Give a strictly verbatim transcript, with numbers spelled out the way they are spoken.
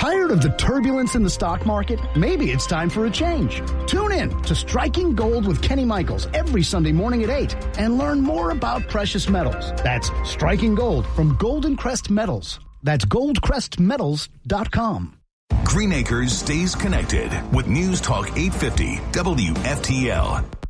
Tired of the turbulence in the stock market? Maybe it's time for a change. Tune in to Striking Gold with Kenny Michaels every Sunday morning at eight and learn more about precious metals. That's Striking Gold from Golden Crest Metals. That's gold crest metals dot com. Green Acres stays connected with News Talk eight fifty W F T L.